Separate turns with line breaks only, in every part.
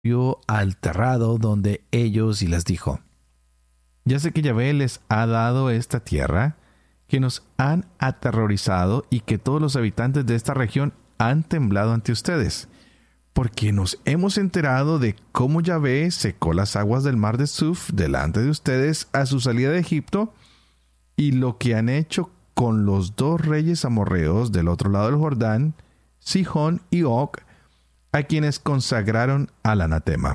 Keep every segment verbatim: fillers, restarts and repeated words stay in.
vio al terrado donde ellos y les dijo: ya sé que Yahvé les ha dado esta tierra, que nos han aterrorizado y que todos los habitantes de esta región han temblado ante ustedes, porque nos hemos enterado de cómo Yahvé secó las aguas del mar de Suf delante de ustedes a su salida de Egipto, y lo que han hecho con los dos reyes amorreos del otro lado del Jordán, Sihón y Og, a quienes consagraron al anatema.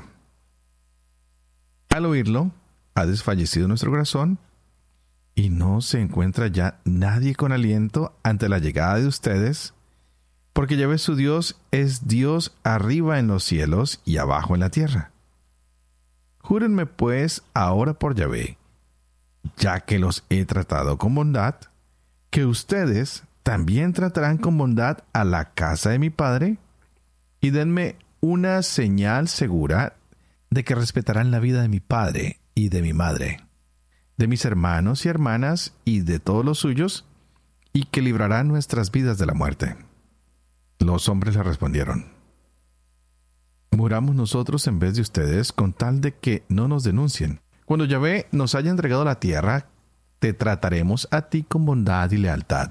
Al oírlo, ha desfallecido nuestro corazón, y no se encuentra ya nadie con aliento ante la llegada de ustedes, porque Yahvé su Dios es Dios arriba en los cielos y abajo en la tierra. Júrenme pues ahora por Yahvé, ya que los he tratado con bondad, que ustedes también tratarán con bondad a la casa de mi padre, y denme una señal segura de que respetarán la vida de mi padre y de mi madre, de mis hermanos y hermanas y de todos los suyos, y que librarán nuestras vidas de la muerte. Los hombres le respondieron: muramos nosotros en vez de ustedes, con tal de que no nos denuncien. Cuando Yahvé nos haya entregado la tierra, te trataremos a ti con bondad y lealtad.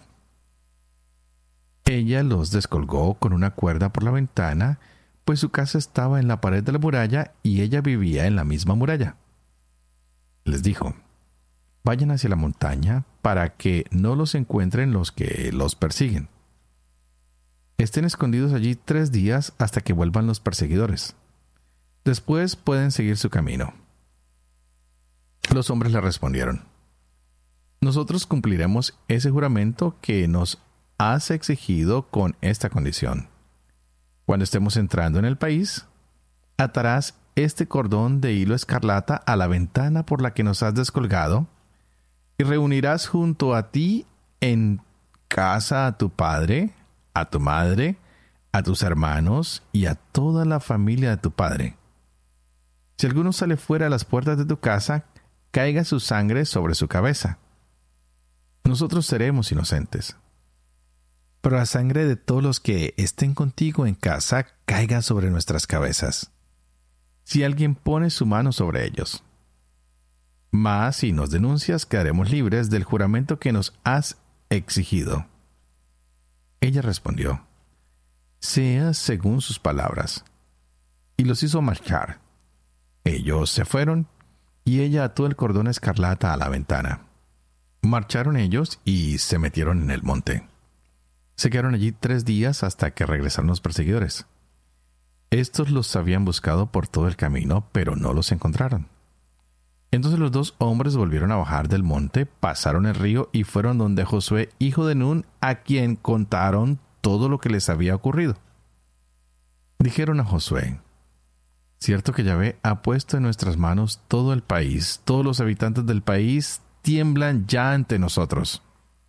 Ella los descolgó con una cuerda por la ventana, pues su casa estaba en la pared de la muralla y ella vivía en la misma muralla. Les dijo: vayan hacia la montaña para que no los encuentren los que los persiguen. Estén escondidos allí tres días hasta que vuelvan los perseguidores. Después pueden seguir su camino. Los hombres le respondieron: nosotros cumpliremos ese juramento que nos has exigido con esta condición. Cuando estemos entrando en el país, atarás este cordón de hilo escarlata a la ventana por la que nos has descolgado, y reunirás junto a ti en casa a tu padre, a tu madre, a tus hermanos y a toda la familia de tu padre. Si alguno sale fuera de las puertas de tu casa, caiga su sangre sobre su cabeza. Nosotros seremos inocentes. Pero la sangre de todos los que estén contigo en casa caiga sobre nuestras cabezas, si alguien pone su mano sobre ellos. Mas si nos denuncias, quedaremos libres del juramento que nos has exigido. Ella respondió: sea según sus palabras. Y los hizo marchar. Ellos se fueron, y ella ató el cordón escarlata a la ventana. Marcharon ellos y se metieron en el monte. Se quedaron allí tres días hasta que regresaron los perseguidores. Estos los habían buscado por todo el camino, pero no los encontraron. Entonces los dos hombres volvieron a bajar del monte, pasaron el río y fueron donde Josué, hijo de Nun, a quien contaron todo lo que les había ocurrido. Dijeron a Josué: cierto que Yahvé ha puesto en nuestras manos todo el país, todos los habitantes del país tiemblan ya ante nosotros.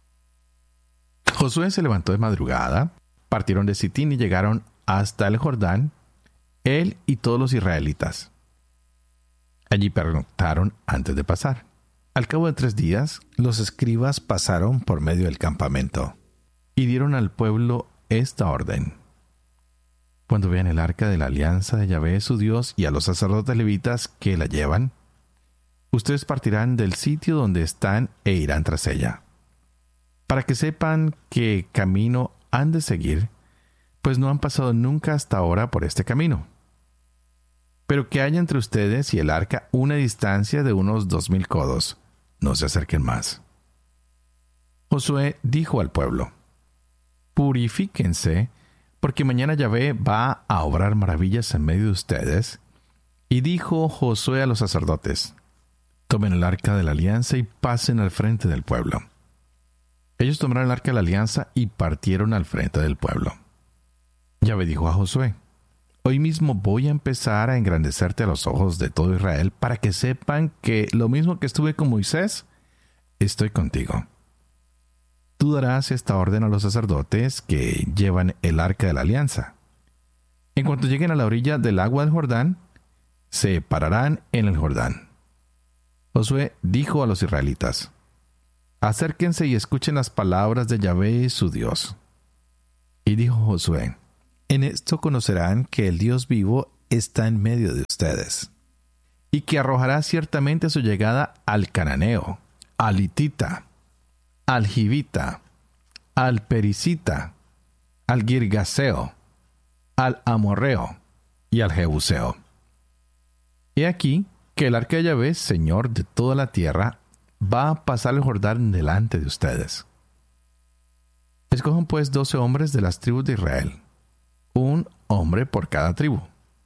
Josué se levantó de madrugada, partieron de Sitín y llegaron hasta el Jordán, él y todos los israelitas. Allí pernoctaron antes de pasar. Al cabo de tres días, los escribas pasaron por medio del campamento y dieron al pueblo esta orden: cuando vean el arca de la alianza de Yahvé su Dios y a los sacerdotes levitas que la llevan, ustedes partirán del sitio donde están e irán tras ella, para que sepan qué camino han de seguir, pues no han pasado nunca hasta ahora por este camino. Pero que haya entre ustedes y el arca una distancia de unos dos mil codos. No se acerquen más. Josué dijo al pueblo: purifíquense, porque mañana Yahvé va a obrar maravillas en medio de ustedes. Y dijo Josué a los sacerdotes: tomen el arca de la alianza y pasen al frente del pueblo. Ellos tomaron el arca de la alianza y partieron al frente del pueblo. Yahvé dijo a Josué: hoy mismo voy a empezar a engrandecerte a los ojos de todo Israel, para que sepan que lo mismo que estuve con Moisés, estoy contigo. Tú darás esta orden a los sacerdotes que llevan el arca de la alianza. En cuanto lleguen a la orilla del agua del Jordán, se pararán en el Jordán. Josué dijo a los israelitas: acérquense y escuchen las palabras de Yahvé su Dios. Y dijo Josué: en esto conocerán que el Dios vivo está en medio de ustedes, y que arrojará ciertamente a su llegada al cananeo, al hitita, al jivita, al pericita, al girgaseo, al amorreo y al jebuseo. He aquí que el arca de Yahvé, Señor de toda la tierra, va a pasar el Jordán delante de ustedes. Escojan pues doce hombres de las tribus de Israel, un hombre por cada tribu.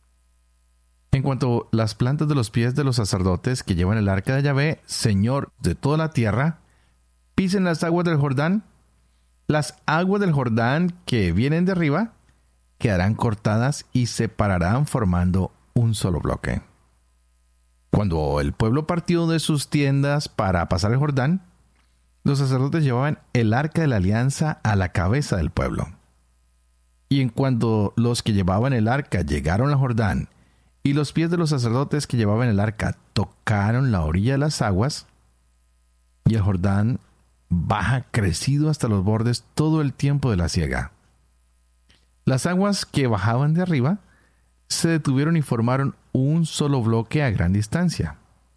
En cuanto a las plantas de los pies de los sacerdotes que llevan el arca de Yahvé, Señor de toda la tierra, pisen las aguas del Jordán, las aguas del Jordán que vienen de arriba quedarán cortadas y se separarán formando un solo bloque. Cuando el pueblo partió de sus tiendas para pasar el Jordán, los sacerdotes llevaban el arca de la alianza a la cabeza del pueblo. Y en cuanto los que llevaban el arca llegaron al Jordán, y los pies de los sacerdotes que llevaban el arca tocaron la orilla de las aguas, y el Jordán baja crecido hasta los bordes todo el tiempo de la siega. Las aguas que bajaban de arriba se detuvieron y formaron un solo bloque a gran distancia.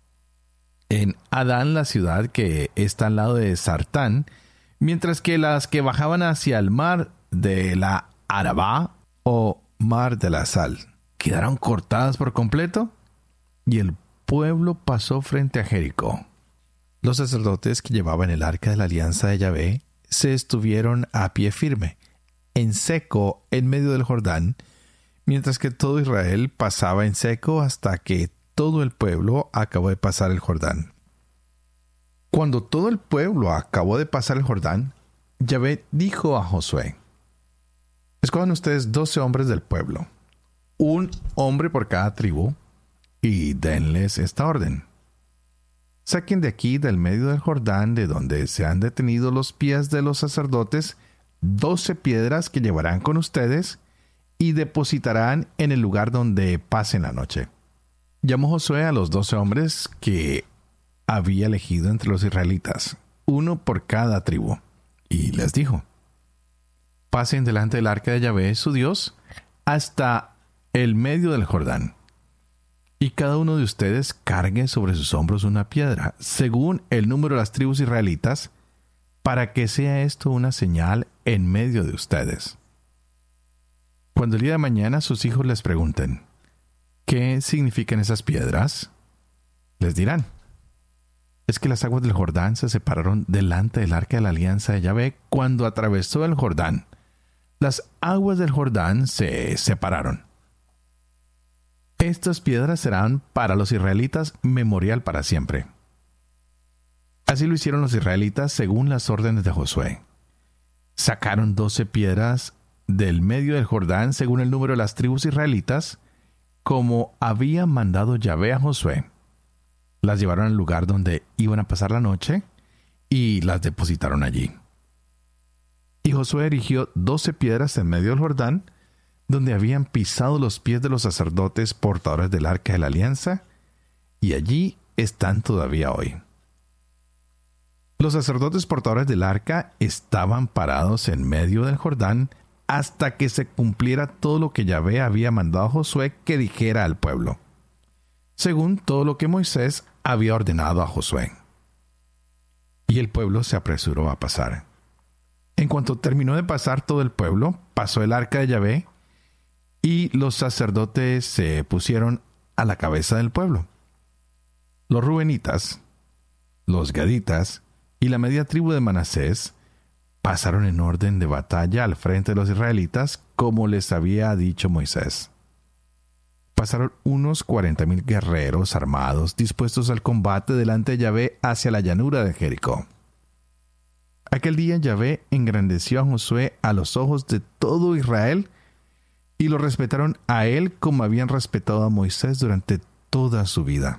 En Adán, la ciudad que está al lado de Sartán, mientras que las que bajaban hacia el mar de la Arabá o mar de la Sal quedaron cortadas por completo, y el pueblo pasó frente a Jericó. Los sacerdotes que llevaban el arca de la alianza de Yahvé se estuvieron a pie firme, en seco en medio del Jordán, mientras que todo Israel pasaba en seco hasta que todo el pueblo acabó de pasar el Jordán. Cuando todo el pueblo acabó de pasar el Jordán, Yahvé dijo a Josué: escojan ustedes doce hombres del pueblo, un hombre por cada tribu, y denles esta orden: saquen de aquí, del medio del Jordán, de donde se han detenido los pies de los sacerdotes, doce piedras que llevarán con ustedes y depositarán en el lugar donde pasen la noche. Llamó Josué a los doce hombres que había elegido entre los israelitas, uno por cada tribu, y les dijo: pasen delante del arca de Yahvé, su Dios, hasta el medio del Jordán, y cada uno de ustedes cargue sobre sus hombros una piedra, según el número de las tribus israelitas, para que sea esto una señal en medio de ustedes. Cuando el día de mañana sus hijos les pregunten: ¿qué significan esas piedras?, les dirán: es que las aguas del Jordán se separaron delante del arca de la alianza de Yahvé cuando atravesó el Jordán. Las aguas del Jordán se separaron. Estas piedras serán para los israelitas memorial para siempre. Así lo hicieron los israelitas según las órdenes de Josué. Sacaron doce piedras del medio del Jordán según el número de las tribus israelitas, como había mandado Yahvé a Josué. Las llevaron al lugar donde iban a pasar la noche y las depositaron allí. Y Josué erigió doce piedras en medio del Jordán, donde habían pisado los pies de los sacerdotes portadores del arca de la alianza, y allí están todavía hoy. Los sacerdotes portadores del arca estaban parados en medio del Jordán hasta que se cumpliera todo lo que Yahvé había mandado a Josué que dijera al pueblo, según todo lo que Moisés había ordenado a Josué. Y el pueblo se apresuró a pasar. En cuanto terminó de pasar todo el pueblo, pasó el arca de Yahvé, y los sacerdotes se pusieron a la cabeza del pueblo. Los rubenitas, los gaditas y la media tribu de Manasés pasaron en orden de batalla al frente de los israelitas, como les había dicho Moisés. Pasaron unos cuarenta mil guerreros armados dispuestos al combate delante de Yahvé hacia la llanura de Jericó. Aquel día Yahvé engrandeció a Josué a los ojos de todo Israel, y lo respetaron a él como habían respetado a Moisés durante toda su vida.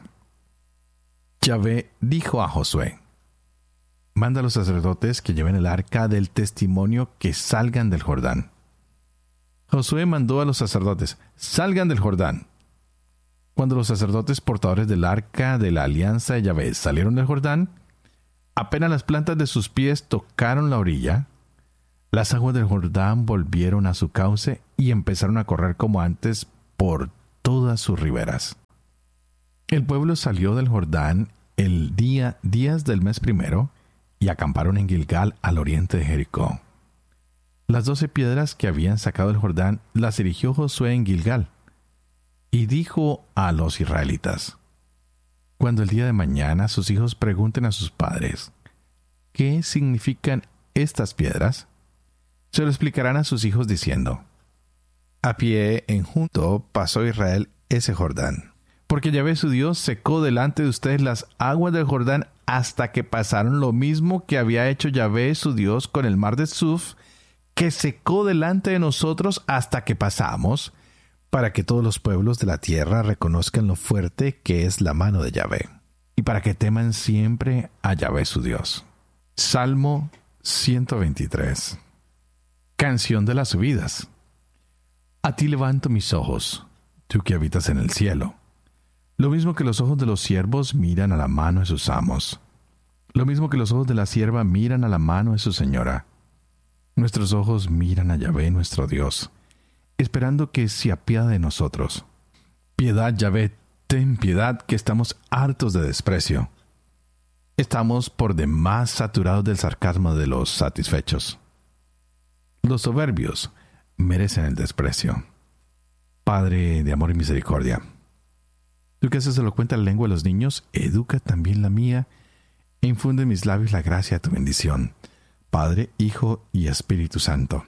Yahvé dijo a Josué: manda a los sacerdotes que lleven el arca del testimonio que salgan del Jordán. Josué mandó a los sacerdotes: salgan del Jordán. Cuando los sacerdotes portadores del arca de la alianza de Yahvé salieron del Jordán, apenas las plantas de sus pies tocaron la orilla, las aguas del Jordán volvieron a su cauce y empezaron a correr como antes por todas sus riberas. El pueblo salió del Jordán el día días del mes primero y acamparon en Gilgal al oriente de Jericó. Las doce piedras que habían sacado del Jordán las erigió Josué en Gilgal y dijo a los israelitas: cuando el día de mañana sus hijos pregunten a sus padres ¿qué significan estas piedras?, se lo explicarán a sus hijos diciendo: a pie enjuto pasó Israel ese Jordán, porque Yahvé su Dios secó delante de ustedes las aguas del Jordán hasta que pasaron, lo mismo que había hecho Yahvé su Dios con el mar de Suf, que secó delante de nosotros hasta que pasamos, para que todos los pueblos de la tierra reconozcan lo fuerte que es la mano de Yahvé, y para que teman siempre a Yahvé su Dios. Salmo ciento veintitrés. Canción de las subidas. A ti levanto mis ojos, tú que habitas en el cielo. Lo mismo que los ojos de los siervos miran a la mano de sus amos. Lo mismo que los ojos de la sierva miran a la mano de su señora. Nuestros ojos miran a Yahvé nuestro Dios, esperando que se apiade de nosotros. Piedad, Yahvé, ten piedad, que estamos hartos de desprecio. Estamos por demás saturados del sarcasmo de los satisfechos. Los soberbios merecen el desprecio. Padre de amor y misericordia, tú que haces elocuente la lengua de los niños, educa también la mía, e infunde en mis labios la gracia de tu bendición. Padre, Hijo y Espíritu Santo.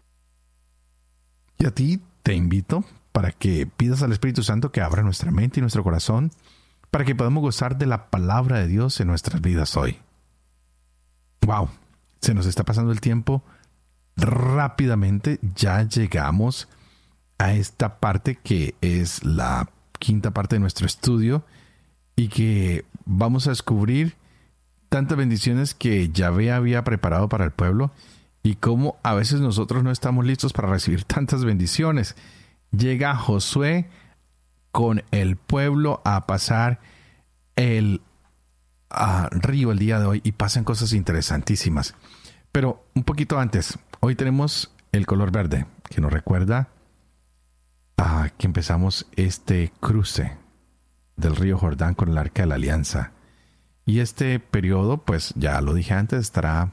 Y a ti te invito para que pidas al Espíritu Santo que abra nuestra mente y nuestro corazón para que podamos gozar de la palabra de Dios en nuestras vidas hoy. ¡Wow! Se nos está pasando el tiempo rápidamente. Ya llegamos a esta parte que es la quinta parte de nuestro estudio y que vamos a descubrir tantas bendiciones que Yahvé había preparado para el pueblo y cómo a veces nosotros no estamos listos para recibir tantas bendiciones. Llega Josué con el pueblo a pasar el uh, río el día de hoy y pasan cosas interesantísimas. Pero un poquito antes, hoy tenemos el color verde, que nos recuerda a que empezamos este cruce del río Jordán con el Arca de la Alianza. Y este periodo, pues ya lo dije antes, estará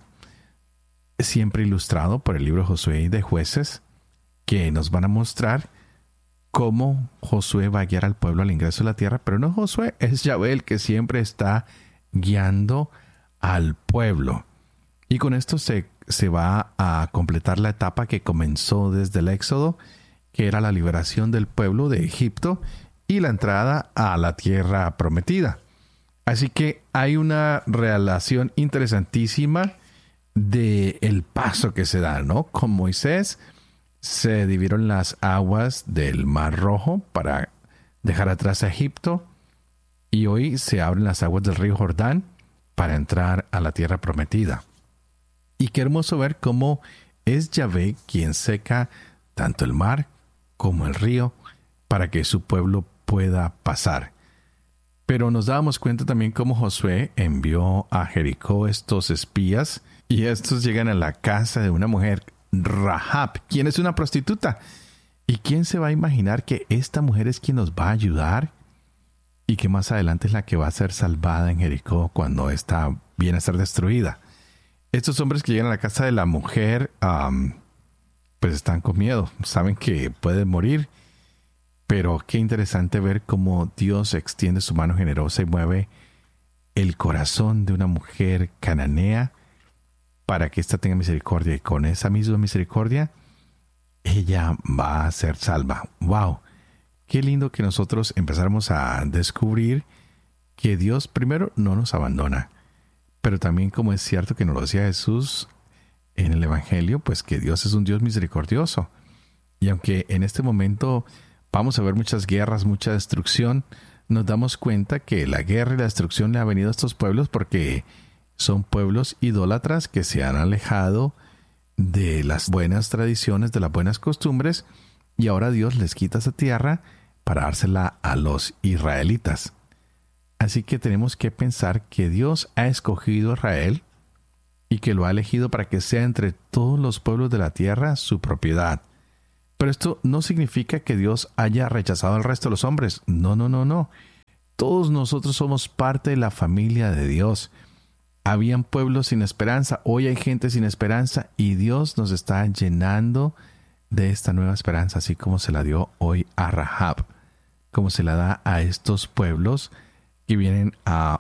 siempre ilustrado por el libro de Josué y de Jueces, que nos van a mostrar cómo Josué va a guiar al pueblo al ingreso de la tierra. Pero no Josué, es Yahvé el que siempre está guiando al pueblo. Y con esto se, se va a completar la etapa que comenzó desde el Éxodo, que era la liberación del pueblo de Egipto y la entrada a la tierra prometida. Así que hay una relación interesantísima de el paso que se da, ¿no? Con Moisés se dividieron las aguas del Mar Rojo para dejar atrás a Egipto, y hoy se abren las aguas del río Jordán para entrar a la tierra prometida. Y qué hermoso ver cómo es Yahvé quien seca tanto el mar como el río para que su pueblo pueda pasar. Pero nos dábamos cuenta también cómo Josué envió a Jericó estos espías, y estos llegan a la casa de una mujer, Rahab, quien es una prostituta. ¿Y quién se va a imaginar que esta mujer es quien nos va a ayudar? Y que más adelante es la que va a ser salvada en Jericó cuando esta viene a ser destruida. Estos hombres que llegan a la casa de la mujer, um, pues están con miedo, saben que pueden morir. Pero qué interesante ver cómo Dios extiende su mano generosa y mueve el corazón de una mujer cananea para que ésta tenga misericordia. Y con esa misma misericordia, ella va a ser salva. ¡Wow! Qué lindo que nosotros empezáramos a descubrir que Dios primero no nos abandona. Pero también, como es cierto que nos lo decía Jesús en el Evangelio, pues que Dios es un Dios misericordioso. Y aunque en este momento vamos a ver muchas guerras, mucha destrucción, nos damos cuenta que la guerra y la destrucción le ha venido a estos pueblos porque son pueblos idólatras que se han alejado de las buenas tradiciones, de las buenas costumbres, y ahora Dios les quita esa tierra para dársela a los israelitas. Así que tenemos que pensar que Dios ha escogido a Israel y que lo ha elegido para que sea entre todos los pueblos de la tierra su propiedad. Pero esto no significa que Dios haya rechazado al resto de los hombres. No, no, no, no. Todos nosotros somos parte de la familia de Dios. Habían pueblos sin esperanza, hoy hay gente sin esperanza y Dios nos está llenando de esta nueva esperanza, así como se la dio hoy a Rahab, como se la da a estos pueblos que vienen a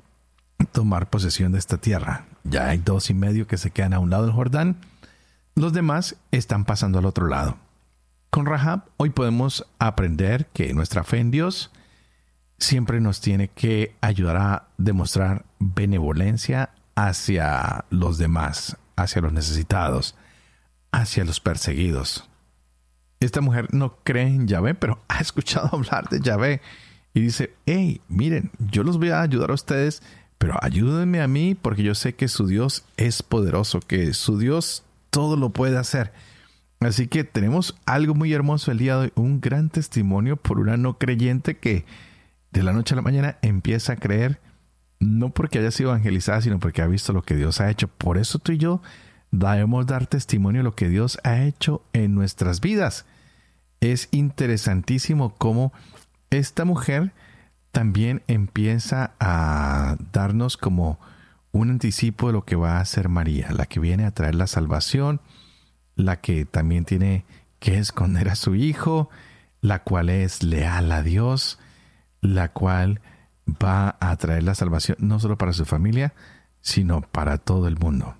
tomar posesión de esta tierra. Ya hay dos y medio que se quedan a un lado del Jordán, los demás están pasando al otro lado. Con Rahab hoy podemos aprender que nuestra fe en Dios siempre nos tiene que ayudar a demostrar benevolencia hacia los demás, hacia los necesitados, hacia los perseguidos. Esta mujer no cree en Yahvé, pero ha escuchado hablar de Yahvé y dice, hey, miren, yo los voy a ayudar a ustedes, pero ayúdenme a mí porque yo sé que su Dios es poderoso, que su Dios todo lo puede hacer. Así que tenemos algo muy hermoso el día de hoy, un gran testimonio por una no creyente que de la noche a la mañana empieza a creer, no porque haya sido evangelizada, sino porque ha visto lo que Dios ha hecho. Por eso tú y yo debemos dar testimonio de lo que Dios ha hecho en nuestras vidas. Es interesantísimo cómo esta mujer también empieza a darnos como un anticipo de lo que va a hacer María, la que viene a traer la salvación, la que también tiene que esconder a su hijo, la cual es leal a Dios, la cual va a traer la salvación no solo para su familia, sino para todo el mundo.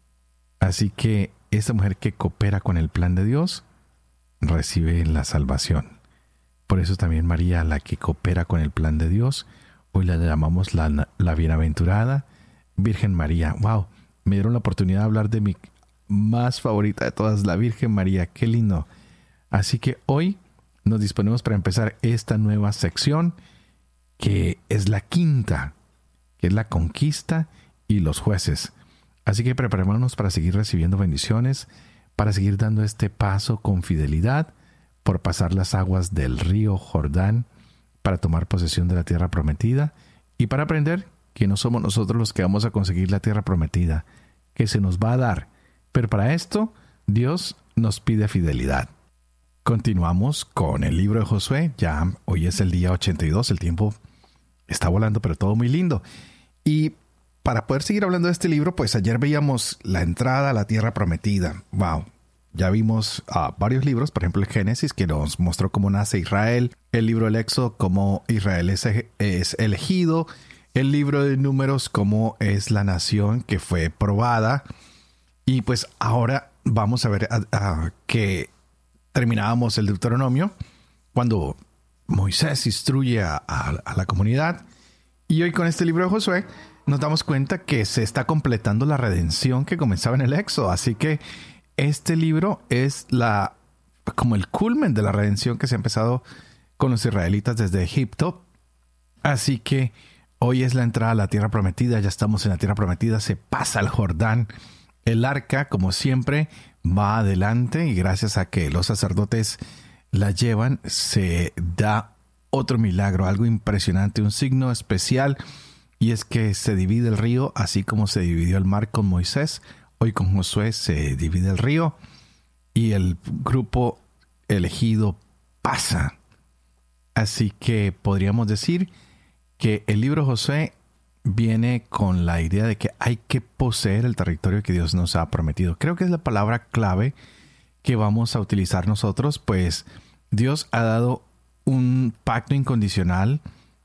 Así que esta mujer que coopera con el plan de Dios recibe la salvación. Por eso también María, la que coopera con el plan de Dios, hoy la llamamos la, la bienaventurada Virgen María. ¡Wow! Me dieron la oportunidad de hablar de mi más favorita de todas, la Virgen María. ¡Qué lindo! Así que hoy nos disponemos para empezar esta nueva sección, que es la quinta, que es la conquista y los jueces. Así que preparémonos para seguir recibiendo bendiciones, para seguir dando este paso con fidelidad, por pasar las aguas del río Jordán, para tomar posesión de la tierra prometida y para aprender que no somos nosotros los que vamos a conseguir la tierra prometida, que se nos va a dar. Pero para esto, Dios nos pide fidelidad. Continuamos con el libro de Josué. Ya hoy es el día ochenta y dos, el tiempo está volando, pero todo muy lindo. Y para poder seguir hablando de este libro, pues ayer veíamos la entrada a la tierra prometida. ¡Wow! Ya vimos uh, varios libros, por ejemplo el Génesis, que nos mostró cómo nace Israel, el libro del Éxodo, cómo Israel es, es elegido, el libro de Números, cómo es la nación que fue probada. Y pues ahora vamos a ver uh, uh, que terminábamos el Deuteronomio, cuando Moisés instruye a, a, a la comunidad. Y hoy con este libro de Josué nos damos cuenta que se está completando la redención que comenzaba en el Éxodo. Así que este libro es la como el culmen de la redención que se ha empezado con los israelitas desde Egipto. Así que hoy es la entrada a la tierra prometida. Ya estamos en la tierra prometida. Se pasa el Jordán. El arca, como siempre, va adelante y gracias a que los sacerdotes la llevan, se da otro milagro, algo impresionante, un signo especial, y es que se divide el río, así como se dividió el mar con Moisés. Hoy con Josué se divide el río y el grupo elegido pasa. Así que podríamos decir que el libro de Josué viene con la idea de que hay que poseer el territorio que Dios nos ha prometido. Creo que es la palabra clave que vamos a utilizar nosotros, pues Dios ha dado un pacto incondicional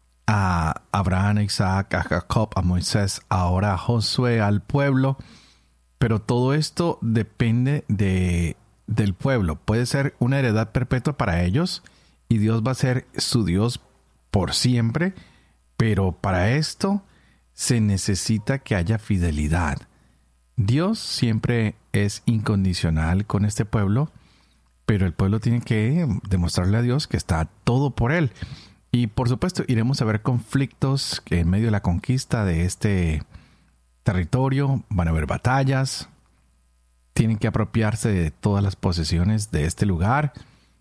a Abraham, a Isaac, a Jacob, a Moisés, ahora a Josué, al pueblo. Pero todo esto depende de, del pueblo. Puede ser una heredad perpetua para ellos y Dios va a ser su Dios por siempre. Pero para esto se necesita que haya fidelidad. Dios siempre es incondicional con este pueblo, pero el pueblo tiene que demostrarle a Dios que está todo por él. Y por supuesto iremos a ver conflictos en medio de la conquista de este territorio, van a haber batallas, tienen que apropiarse de todas las posesiones de este lugar,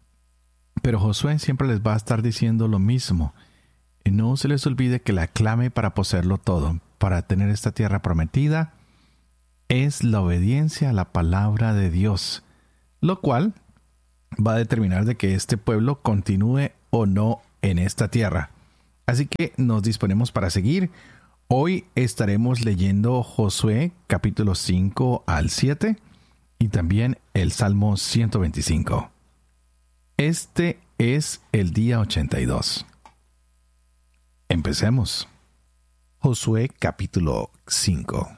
pero Josué siempre les va a estar diciendo lo mismo. Y no se les olvide que la clave para poseerlo todo, para tener esta tierra prometida, es la obediencia a la palabra de Dios, lo cual va a determinar de que este pueblo continúe o no en esta tierra. Así que nos disponemos para seguir. Hoy estaremos leyendo Josué capítulo cinco al siete y también el Salmo ciento veinticinco. Este es el día ochenta y dos. Empecemos. Josué capítulo cinco.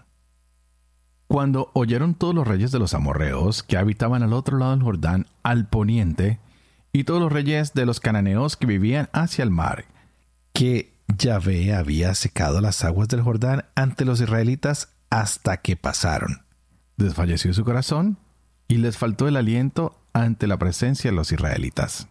Cuando oyeron todos los reyes de los amorreos que habitaban al otro lado del Jordán, al poniente, y todos los reyes de los cananeos que vivían hacia el mar, que Yahvé había secado las aguas del Jordán ante los israelitas hasta que pasaron, desfalleció su corazón y les faltó el aliento ante la presencia de los israelitas.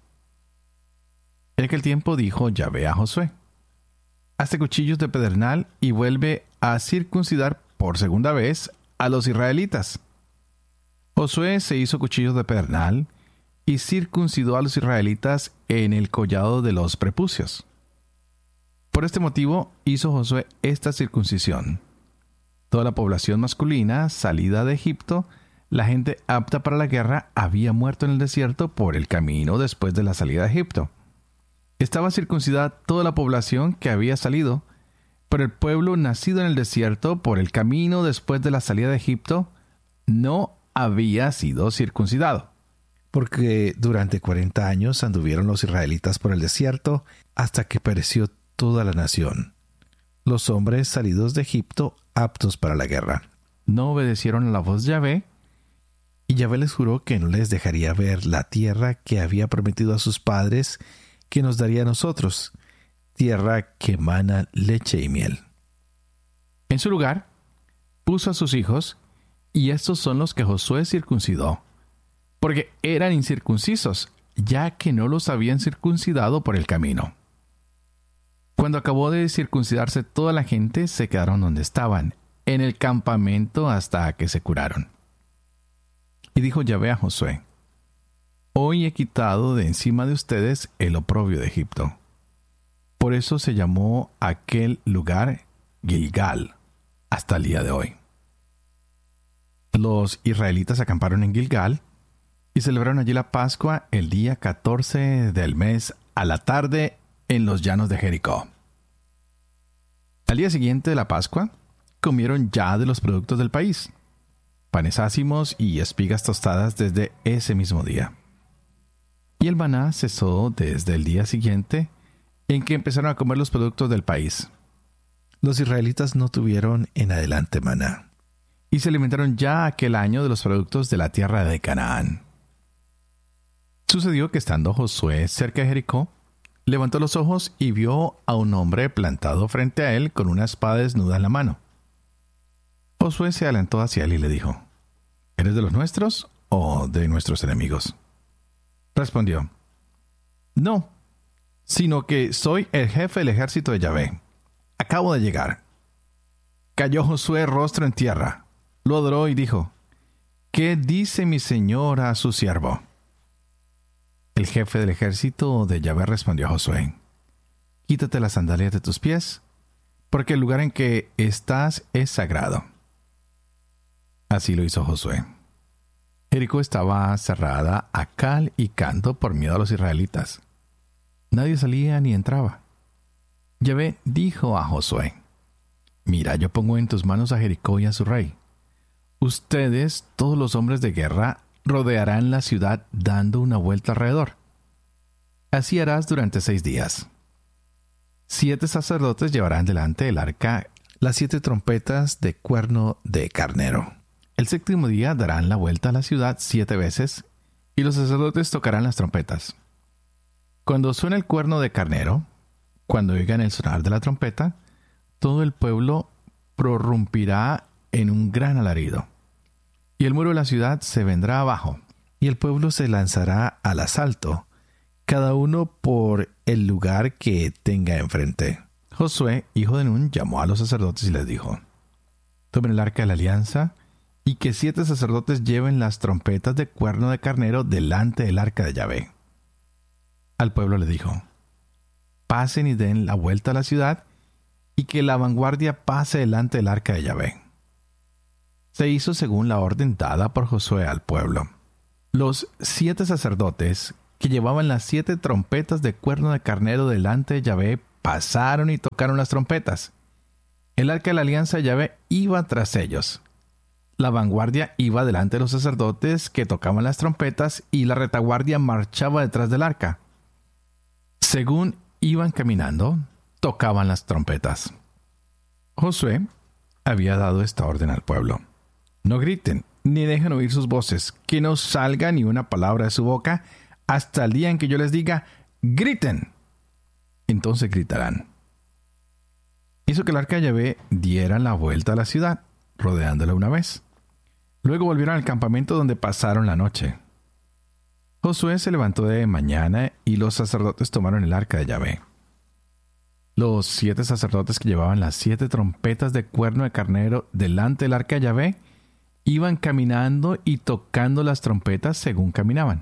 En aquel tiempo dijo Yahvé a Josué: hazte cuchillos de pedernal y vuelve a circuncidar por segunda vez a los israelitas. Josué se hizo cuchillos de pedernal y circuncidó a los israelitas en el collado de los prepucios. Por este motivo hizo Josué esta circuncisión. Toda la población masculina salida de Egipto, la gente apta para la guerra, había muerto en el desierto por el camino después de la salida de Egipto. Estaba circuncidada toda la población que había salido, pero el pueblo nacido en el desierto por el camino después de la salida de Egipto no había sido circuncidado. Porque durante cuarenta años anduvieron los israelitas por el desierto hasta que pereció toda la nación, los hombres salidos de Egipto aptos para la guerra. No obedecieron a la voz de Yahvé, y Yahvé les juró que no les dejaría ver la tierra que había prometido a sus padres que nos daría a nosotros, tierra que emana leche y miel. En su lugar, puso a sus hijos, y estos son los que Josué circuncidó, porque eran incircuncisos, ya que no los habían circuncidado por el camino. Cuando acabó de circuncidarse toda la gente, se quedaron donde estaban, en el campamento hasta que se curaron. Y dijo Yahvé a Josué: hoy he quitado de encima de ustedes el oprobio de Egipto. Por eso se llamó aquel lugar Gilgal hasta el día de hoy. Los israelitas acamparon en Gilgal y celebraron allí la Pascua el día catorce del mes a la tarde en los llanos de Jericó. Al día siguiente de la Pascua, comieron ya de los productos del país, panes ácimos y espigas tostadas desde ese mismo día. Y el maná cesó desde el día siguiente en que empezaron a comer los productos del país. Los israelitas no tuvieron en adelante maná, y se alimentaron ya aquel año de los productos de la tierra de Canaán. Sucedió que estando Josué cerca de Jericó, levantó los ojos y vio a un hombre plantado frente a él con una espada desnuda en la mano. Josué se adelantó hacia él y le dijo: ¿eres de los nuestros o de nuestros enemigos? Respondió: no, sino que soy el jefe del ejército de Yahvé. Acabo de llegar. Cayó Josué rostro en tierra, lo adoró y dijo: ¿qué dice mi señor a su siervo? El jefe del ejército de Yahvé respondió a Josué: quítate las sandalias de tus pies, porque el lugar en que estás es sagrado. Así lo hizo Josué. Jericó estaba cerrada a cal y canto por miedo a los israelitas. Nadie salía ni entraba. Yahvé dijo a Josué: mira, yo pongo en tus manos a Jericó y a su rey. Ustedes, todos los hombres de guerra, rodearán la ciudad dando una vuelta alrededor. Así harás durante seis días. Siete sacerdotes llevarán delante del arca las siete trompetas de cuerno de carnero. El séptimo día darán la vuelta a la ciudad siete veces, y los sacerdotes tocarán las trompetas. Cuando suene el cuerno de carnero, cuando oigan el sonar de la trompeta, todo el pueblo prorrumpirá en un gran alarido, y el muro de la ciudad se vendrá abajo, y el pueblo se lanzará al asalto, cada uno por el lugar que tenga enfrente. Josué, hijo de Nun, llamó a los sacerdotes y les dijo: tomen el arca de la alianza, y que siete sacerdotes lleven las trompetas de cuerno de carnero delante del arca de Yahvé. Al pueblo le dijo: pasen y den la vuelta a la ciudad, y que la vanguardia pase delante del arca de Yahvé. Se hizo según la orden dada por Josué al pueblo. Los siete sacerdotes que llevaban las siete trompetas de cuerno de carnero delante de Yahvé pasaron y tocaron las trompetas. El arca de la alianza de Yahvé iba tras ellos. La vanguardia iba delante de los sacerdotes que tocaban las trompetas y la retaguardia marchaba detrás del arca. Según iban caminando, tocaban las trompetas. Josué había dado esta orden al pueblo: no griten, ni dejen oír sus voces, que no salga ni una palabra de su boca hasta el día en que yo les diga: griten. Entonces gritarán. Hizo que el arca de Yahvé diera la vuelta a la ciudad, rodeándola una vez. Luego volvieron al campamento donde pasaron la noche. Josué se levantó de mañana y los sacerdotes tomaron el arca de Yahvé. Los siete sacerdotes que llevaban las siete trompetas de cuerno de carnero delante del arca de Yahvé iban caminando y tocando las trompetas según caminaban.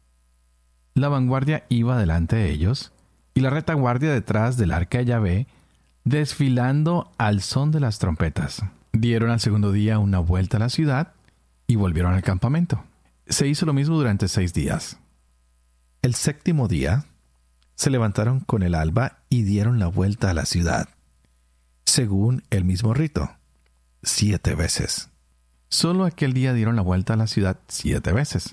La vanguardia iba delante de ellos y la retaguardia detrás del arca de Yahvé, desfilando al son de las trompetas. Dieron al segundo día una vuelta a la ciudad y volvieron al campamento. Se hizo lo mismo durante seis días. El séptimo día se levantaron con el alba y dieron la vuelta a la ciudad, según el mismo rito, siete veces. Solo aquel día dieron la vuelta a la ciudad siete veces.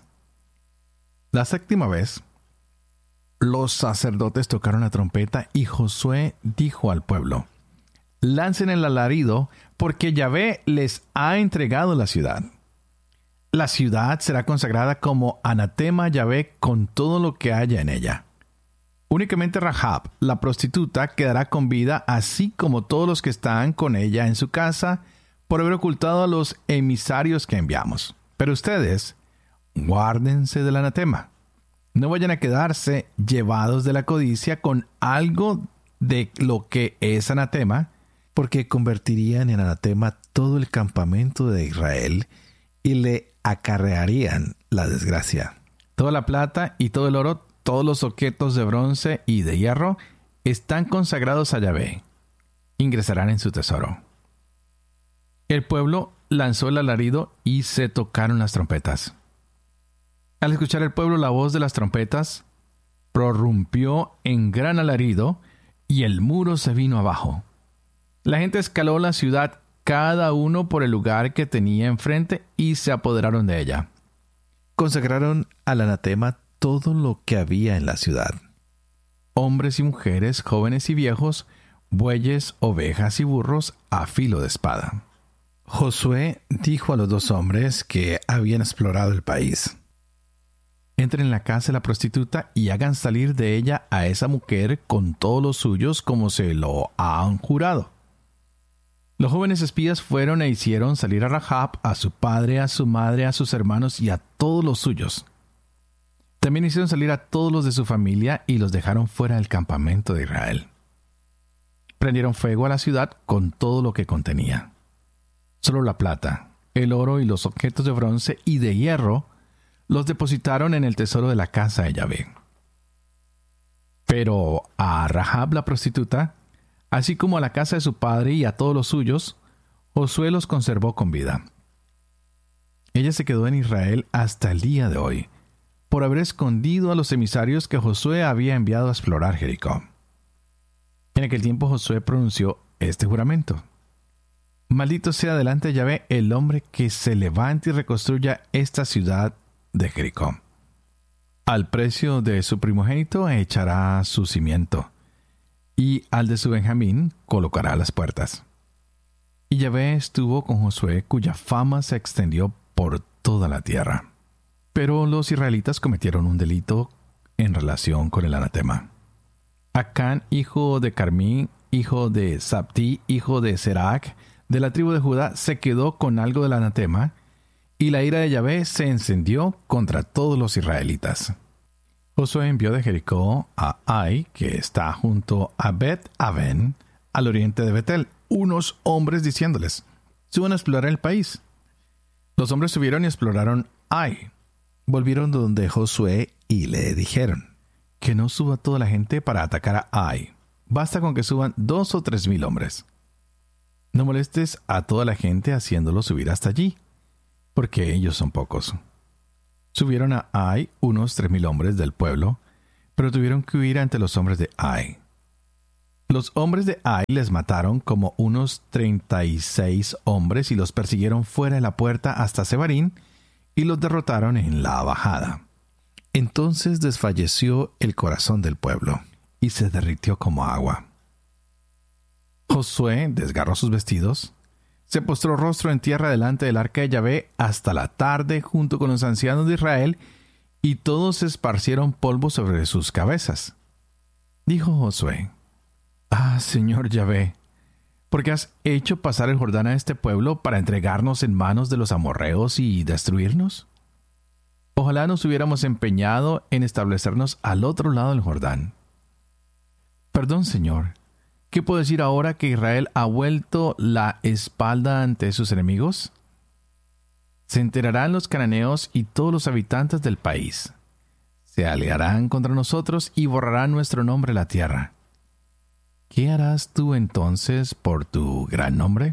La séptima vez, los sacerdotes tocaron la trompeta y Josué dijo al pueblo: lancen el alarido, porque Yahvé les ha entregado la ciudad. La ciudad será consagrada como anatema a Yahvé con todo lo que haya en ella. Únicamente Rahab, la prostituta, quedará con vida, así como todos los que están con ella en su casa, por haber ocultado a los emisarios que enviamos. Pero ustedes, guárdense del anatema. No vayan a quedarse llevados de la codicia con algo de lo que es anatema, porque convertirían en anatema todo el campamento de Israel y le acarrearían la desgracia. Toda la plata y todo el oro, todos los objetos de bronce y de hierro, están consagrados a Yahvé. Ingresarán en su tesoro. El pueblo lanzó el alarido y se tocaron las trompetas. Al escuchar el pueblo la voz de las trompetas, prorrumpió en gran alarido y el muro se vino abajo. La gente escaló la ciudad, cada uno por el lugar que tenía enfrente, y se apoderaron de ella. Consagraron al anatema todo lo que había en la ciudad: hombres y mujeres, jóvenes y viejos, bueyes, ovejas y burros a filo de espada. Josué dijo a los dos hombres que habían explorado el país: entren en la casa de la prostituta y hagan salir de ella a esa mujer con todos los suyos, como se lo han jurado. Los jóvenes espías fueron e hicieron salir a Rahab, a su padre, a su madre, a sus hermanos y a todos los suyos. También hicieron salir a todos los de su familia y los dejaron fuera del campamento de Israel. Prendieron fuego a la ciudad con todo lo que contenía. Solo la plata, el oro y los objetos de bronce y de hierro los depositaron en el tesoro de la casa de Yahvé. Pero a Rahab la prostituta, así como a la casa de su padre y a todos los suyos, Josué los conservó con vida. Ella se quedó en Israel hasta el día de hoy, por haber escondido a los emisarios que Josué había enviado a explorar Jericó. En aquel tiempo Josué pronunció este juramento: maldito sea delante de Yahvé el hombre que se levante y reconstruya esta ciudad de Jericó. Al precio de su primogénito echará su cimiento, y al de su Benjamín colocará las puertas. Y Yahvé estuvo con Josué, cuya fama se extendió por toda la tierra. Pero los israelitas cometieron un delito en relación con el anatema. Acán, hijo de Carmí, hijo de Sabtí, hijo de Serac, de la tribu de Judá, se quedó con algo del anatema, y la ira de Yahvé se encendió contra todos los israelitas. Josué envió de Jericó a Ai, que está junto a Bet-Aven, al oriente de Betel, unos hombres diciéndoles: suban a explorar el país. Los hombres subieron y exploraron Ai. Volvieron donde Josué y le dijeron: que no suba toda la gente para atacar a Ai. Basta con que suban dos o tres mil hombres. No molestes a toda la gente haciéndolo subir hasta allí, porque ellos son pocos. Subieron a Ai unos tres mil hombres del pueblo, pero tuvieron que huir ante los hombres de Ai. Los hombres de Ai les mataron como unos treinta y seis hombres y los persiguieron fuera de la puerta hasta Sebarín y los derrotaron en la bajada. Entonces desfalleció el corazón del pueblo y se derritió como agua. Josué desgarró sus vestidos, se postró rostro en tierra delante del arca de Yahvé hasta la tarde junto con los ancianos de Israel, y todos esparcieron polvo sobre sus cabezas. Dijo Josué: «Ah, Señor Yahvé, ¿por qué has hecho pasar el Jordán a este pueblo para entregarnos en manos de los amorreos y destruirnos? Ojalá nos hubiéramos empeñado en establecernos al otro lado del Jordán. Perdón, Señor. ¿Qué puedo decir ahora que Israel ha vuelto la espalda ante sus enemigos? Se enterarán los cananeos y todos los habitantes del país. Se aliarán contra nosotros y borrarán nuestro nombre de la tierra. ¿Qué harás tú entonces por tu gran nombre?»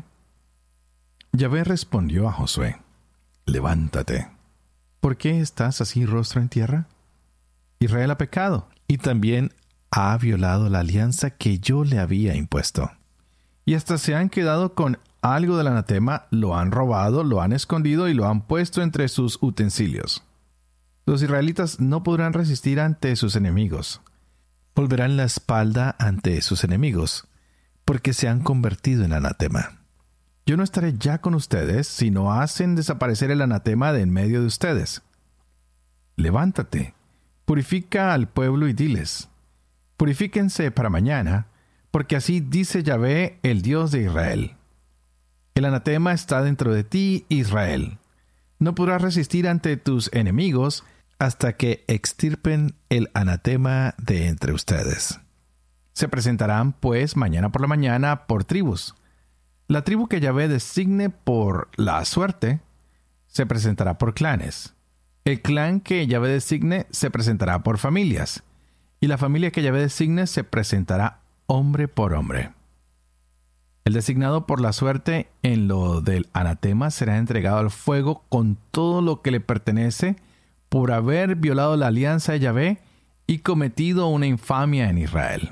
Yahvé respondió a Josué: «Levántate. ¿Por qué estás así rostro en tierra? Israel ha pecado y también ha violado la alianza que yo le había impuesto. Y hasta se han quedado con algo del anatema, lo han robado, lo han escondido y lo han puesto entre sus utensilios. Los israelitas no podrán resistir ante sus enemigos. Volverán la espalda ante sus enemigos, porque se han convertido en anatema. Yo no estaré ya con ustedes si no hacen desaparecer el anatema de en medio de ustedes. Levántate, purifica al pueblo y diles: purifíquense para mañana, porque así dice Yahvé, el Dios de Israel. El anatema está dentro de ti, Israel. No podrás resistir ante tus enemigos hasta que extirpen el anatema de entre ustedes. Se presentarán, pues, mañana por la mañana por tribus. La tribu que Yahvé designe por la suerte se presentará por clanes. El clan que Yahvé designe se presentará por familias. Y la familia que Yahvé designe se presentará hombre por hombre. El designado por la suerte en lo del anatema será entregado al fuego con todo lo que le pertenece por haber violado la alianza de Yahvé y cometido una infamia en Israel».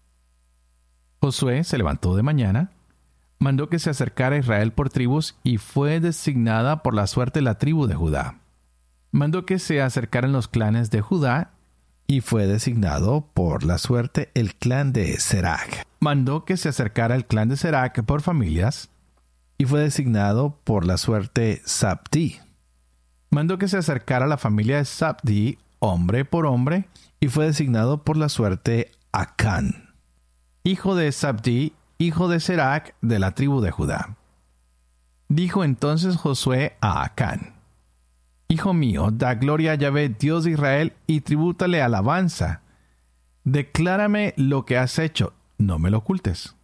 Josué se levantó de mañana, mandó que se acercara a Israel por tribus y fue designada por la suerte la tribu de Judá. Mandó que se acercaran los clanes de Judá y fue designado por la suerte el clan de Serac. Mandó que se acercara el clan de Serac por familias y fue designado por la suerte Zabdi. Mandó que se acercara la familia de Zabdi hombre por hombre y fue designado por la suerte Acán, hijo de Zabdi, hijo de Serac, de la tribu de Judá. Dijo entonces Josué a Acán: «Hijo mío, da gloria a Yahvé, Dios de Israel, y tribútale alabanza. Declárame lo que has hecho, no me lo ocultes».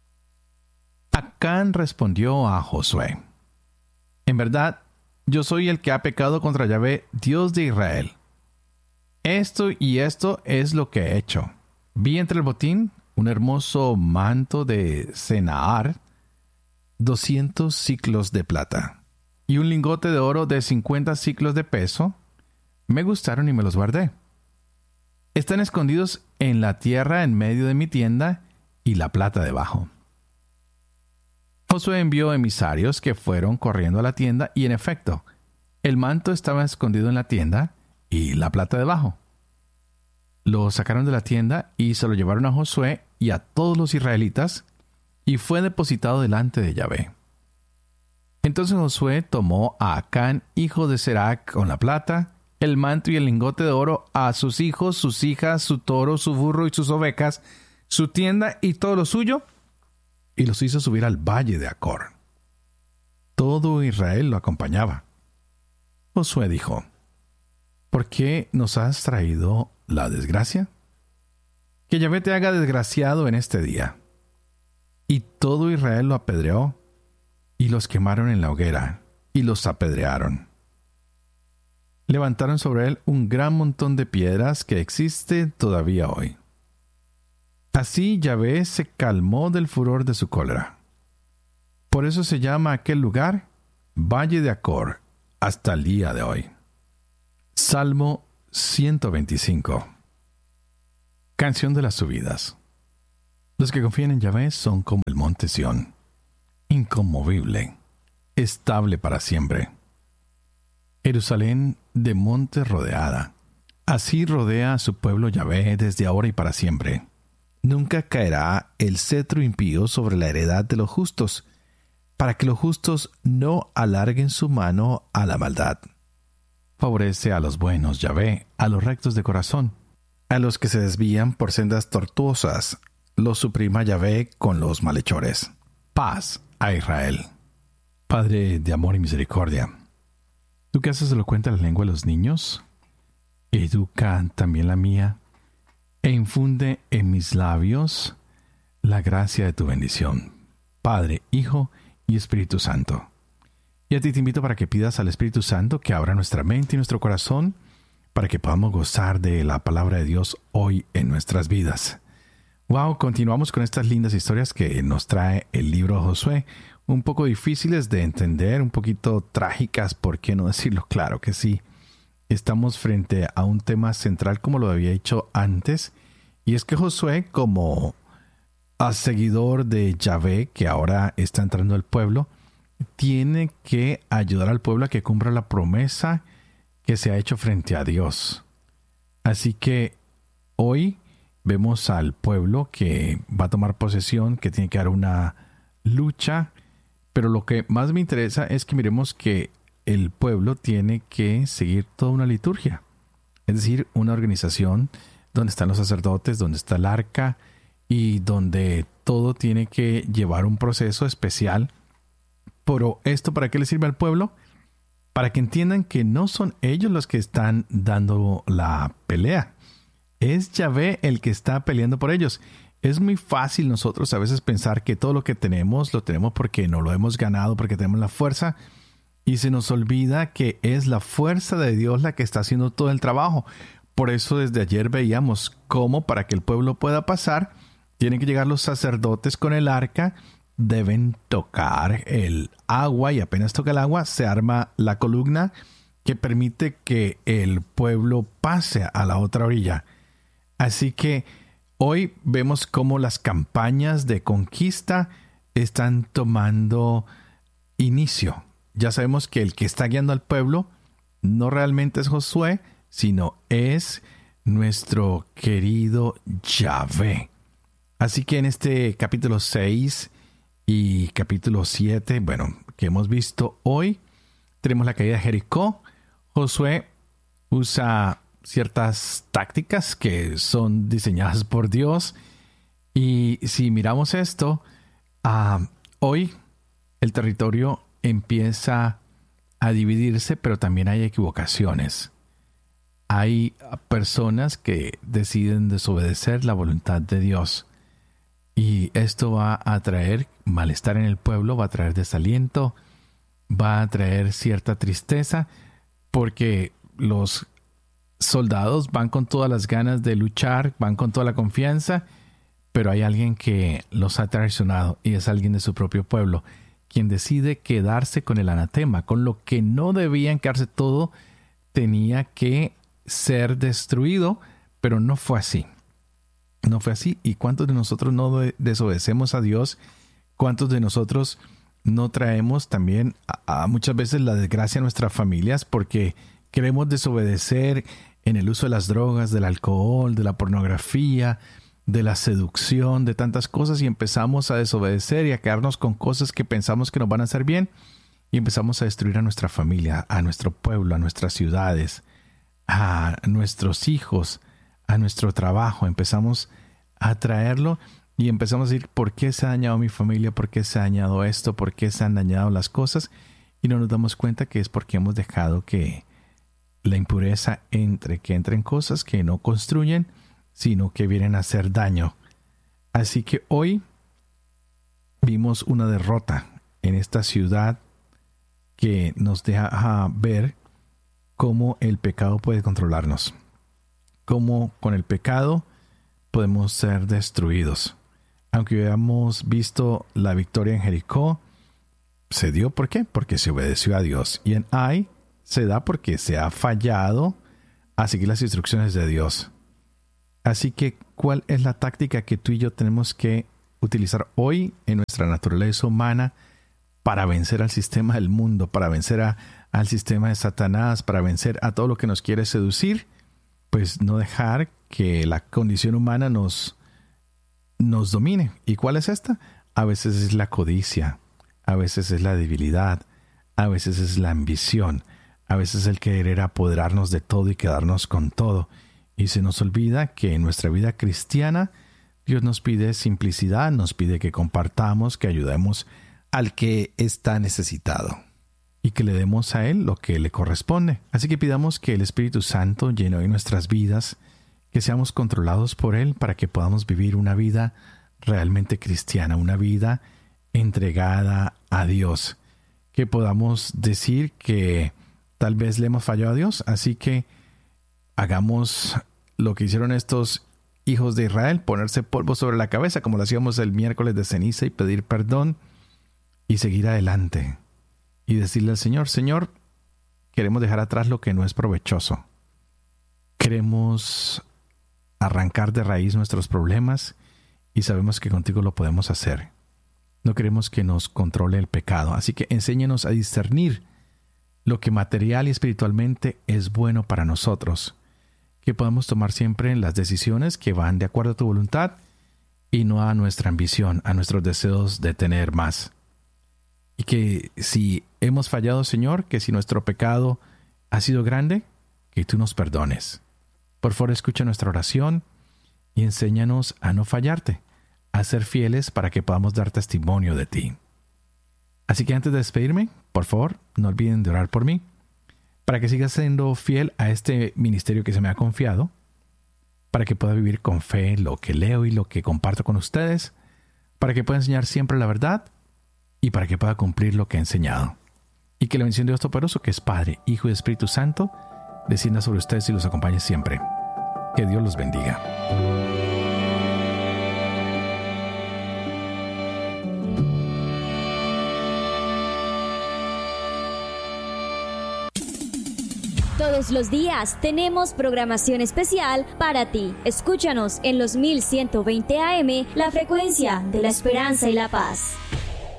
Acán respondió a Josué: «En verdad, yo soy el que ha pecado contra Yahvé, Dios de Israel. Esto y esto es lo que he hecho. Vi entre el botín un hermoso manto de Senaar, doscientos siclos de plata, y un lingote de oro de cincuenta siclos de peso. Me gustaron y me los guardé. Están escondidos en la tierra en medio de mi tienda, y la plata debajo». Josué envió emisarios que fueron corriendo a la tienda, y en efecto, el manto estaba escondido en la tienda y la plata debajo. Lo sacaron de la tienda y se lo llevaron a Josué y a todos los israelitas, y fue depositado delante de Yahvé. Entonces Josué tomó a Acán, hijo de Serac, con la plata, el manto y el lingote de oro, a sus hijos, sus hijas, su toro, su burro y sus ovejas, su tienda y todo lo suyo, y los hizo subir al valle de Acor. Todo Israel lo acompañaba. Josué dijo: «¿Por qué nos has traído la desgracia? Que Yahvé te haga desgraciado en este día». Y todo Israel lo apedreó, y los quemaron en la hoguera, y los apedrearon. Levantaron sobre él un gran montón de piedras que existe todavía hoy. Así Yahvé se calmó del furor de su cólera. Por eso se llama aquel lugar Valle de Acor hasta el día de hoy. Salmo ciento veinticinco. Canción de las subidas. Los que confían en Yahvé son como el monte Sión, inconmovible, estable para siempre. Jerusalén de monte rodeada. Así rodea a su pueblo Yahvé desde ahora y para siempre. Nunca caerá el cetro impío sobre la heredad de los justos, para que los justos no alarguen su mano a la maldad. Favorece a los buenos Yahvé, a los rectos de corazón. A los que se desvían por sendas tortuosas, los suprima Yahvé con los malhechores. Paz a Israel. Padre de amor y misericordia, tú que haces elocuente la lengua de los niños, educa también la mía, e infunde en mis labios la gracia de tu bendición. Padre, Hijo y Espíritu Santo. Y a ti te invito para que pidas al Espíritu Santo que abra nuestra mente y nuestro corazón para que podamos gozar de la palabra de Dios hoy en nuestras vidas. Wow, continuamos con estas lindas historias que nos trae el libro de Josué, un poco difíciles de entender, un poquito trágicas, ¿por qué no decirlo? Claro que sí. Estamos frente a un tema central como lo había dicho antes, y es que Josué, como a seguidor de Yahvé, que ahora está entrando al pueblo, tiene que ayudar al pueblo a que cumpla la promesa que se ha hecho frente a Dios. Así que hoy vemos al pueblo que va a tomar posesión, que tiene que dar una lucha, pero lo que más me interesa es que miremos que el pueblo tiene que seguir toda una liturgia, es decir, una organización donde están los sacerdotes, donde está el arca y donde todo tiene que llevar un proceso especial. Pero ¿esto para qué le sirve al pueblo? Para que entiendan que no son ellos los que están dando la pelea. Es Yahvé el que está peleando por ellos. Es muy fácil nosotros a veces pensar que todo lo que tenemos, lo tenemos porque no lo hemos ganado, porque tenemos la fuerza. Y se nos olvida que es la fuerza de Dios la que está haciendo todo el trabajo. Por eso desde ayer veíamos cómo para que el pueblo pueda pasar, tienen que llegar los sacerdotes con el arca, deben tocar el agua y apenas toca el agua se arma la columna que permite que el pueblo pase a la otra orilla. Así que hoy vemos cómo las campañas de conquista están tomando inicio. Ya sabemos que el que está guiando al pueblo no realmente es Josué, sino es nuestro querido Yahvé. Así que en este capítulo seis y capítulo siete, bueno, que hemos visto hoy, tenemos la caída de Jericó. Josué usa ciertas tácticas que son diseñadas por Dios. Y si miramos esto, uh, hoy el territorio empieza a dividirse, pero también hay equivocaciones. Hay personas que deciden desobedecer la voluntad de Dios. Y esto va a traer malestar en el pueblo, va a traer desaliento, va a traer cierta tristeza, porque los soldados van con todas las ganas de luchar, van con toda la confianza, pero hay alguien que los ha traicionado y es alguien de su propio pueblo, quien decide quedarse con el anatema, con lo que no debían quedarse todo, tenía que ser destruido, pero no fue así. No fue así. ¿Y cuántos de nosotros no desobedecemos a Dios? ¿Cuántos de nosotros no traemos también a, a muchas veces la desgracia a nuestras familias porque queremos desobedecer en el uso de las drogas, del alcohol, de la pornografía, de la seducción, de tantas cosas, y empezamos a desobedecer y a quedarnos con cosas que pensamos que nos van a hacer bien y empezamos a destruir a nuestra familia, a nuestro pueblo, a nuestras ciudades, a nuestros hijos, a nuestro trabajo? Empezamos a traerlo y empezamos a decir, ¿por qué se ha dañado mi familia? ¿Por qué se ha dañado esto? ¿Por qué se han dañado las cosas? Y no nos damos cuenta que es porque hemos dejado que la impureza entre, que entren cosas que no construyen, sino que vienen a hacer daño. Así que hoy vimos una derrota en esta ciudad que nos deja ver cómo el pecado puede controlarnos. Cómo con el pecado podemos ser destruidos. Aunque hayamos visto la victoria en Jericó, se dio ¿por qué? Porque se obedeció a Dios. Y en Ai se da porque se ha fallado a seguir las instrucciones de Dios. Así que, ¿cuál es la táctica que tú y yo tenemos que utilizar hoy en nuestra naturaleza humana para vencer al sistema del mundo, para vencer a, al sistema de Satanás, para vencer a todo lo que nos quiere seducir? Pues no dejar que la condición humana nos, nos domine. ¿Y cuál es esta? A veces es la codicia, a veces es la debilidad, a veces es la ambición, a veces es el querer apoderarnos de todo y quedarnos con todo. Y se nos olvida que en nuestra vida cristiana Dios nos pide simplicidad, nos pide que compartamos, que ayudemos al que está necesitado y que le demos a Él lo que le corresponde. Así que pidamos que el Espíritu Santo llene hoy nuestras vidas, que seamos controlados por Él para que podamos vivir una vida realmente cristiana, una vida entregada a Dios, que podamos decir que tal vez le hemos fallado a Dios, así que hagamos lo que hicieron estos hijos de Israel, ponerse polvo sobre la cabeza, como lo hacíamos el miércoles de ceniza, y pedir perdón y seguir adelante y decirle al Señor: Señor, queremos dejar atrás lo que no es provechoso. Queremos arrancar de raíz nuestros problemas y sabemos que contigo lo podemos hacer. No queremos que nos controle el pecado, así que enséñanos a discernir lo que material y espiritualmente es bueno para nosotros, que podamos tomar siempre las decisiones que van de acuerdo a tu voluntad y no a nuestra ambición, a nuestros deseos de tener más. Y que si hemos fallado, Señor, que si nuestro pecado ha sido grande, que tú nos perdones. Por favor, escucha nuestra oración y enséñanos a no fallarte, a ser fieles para que podamos dar testimonio de ti. Así que antes de despedirme, por favor, no olviden de orar por mí, para que siga siendo fiel a este ministerio que se me ha confiado, para que pueda vivir con fe lo que leo y lo que comparto con ustedes, para que pueda enseñar siempre la verdad y para que pueda cumplir lo que he enseñado. Y que la bendición de Dios Todopoderoso, que es Padre, Hijo y Espíritu Santo, descienda sobre ustedes y los acompañe siempre. Que Dios los bendiga.
Todos los días tenemos programación especial para ti. Escúchanos en los mil ciento veinte A M, la frecuencia de la esperanza y la paz.